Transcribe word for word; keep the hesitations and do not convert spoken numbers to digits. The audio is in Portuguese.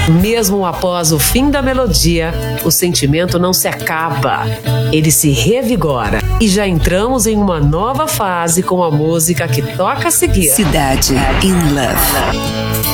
Mesmo após o fim da melodia, o sentimento não se acaba. Ele se revigora. E já entramos em uma nova fase com a música que toca a seguir. Cidade in Love.